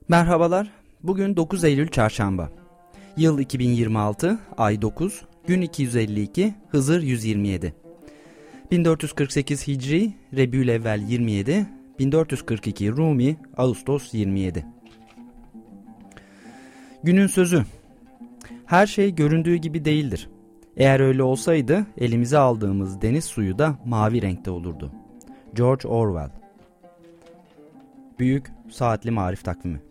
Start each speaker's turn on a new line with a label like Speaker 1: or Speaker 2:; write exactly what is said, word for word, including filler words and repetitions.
Speaker 1: Merhabalar, bugün dokuz Eylül Çarşamba. Yıl iki bin yirmi altı, ay dokuz, gün iki yüz elli iki, Hızır yüz yirmi yedi. bin dört yüz kırk sekiz Hicri, Rebülevvel yirmi yedi, bin dört yüz kırk iki Rumi, Ağustos yirmi yedi. Günün sözü: her şey göründüğü gibi değildir. Eğer öyle olsaydı elimize aldığımız deniz suyu da mavi renkte olurdu. George Orwell. Büyük Saatli Marif Takvimi.